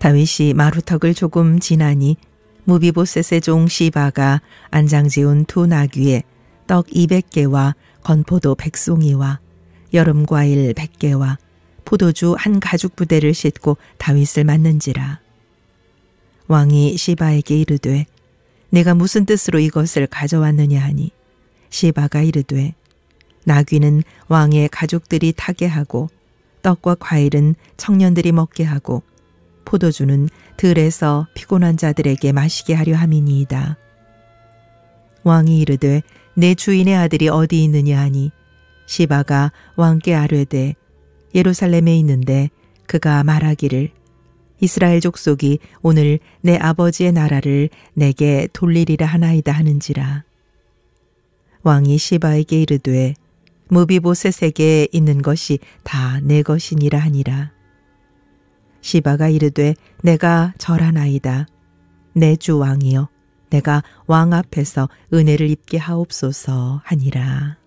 다윗이 마루턱을 조금 지나니 무비보셋의 종 시바가 안장지운 두 나귀에 떡 200개와 건포도 100송이와 여름과일 100개와 포도주 한 가죽 부대를 싣고 다윗을 맞는지라. 왕이 시바에게 이르되 내가 무슨 뜻으로 이것을 가져왔느냐 하니 시바가 이르되 나귀는 왕의 가족들이 타게 하고 떡과 과일은 청년들이 먹게 하고 포도주는 들에서 피곤한 자들에게 마시게 하려 함이니이다. 왕이 이르되 내 주인의 아들이 어디 있느냐 하니 시바가 왕께 아뢰되 예루살렘에 있는데 그가 말하기를 이스라엘 족속이 오늘 내 아버지의 나라를 내게 돌리리라 하나이다 하는지라. 왕이 시바에게 이르되 무비보셋에게 있는 것이 다 내 것이니라 하니라. 시바가 이르되 내가 절하나이다. 내 주 왕이여 내가 왕 앞에서 은혜를 입게 하옵소서 하니라.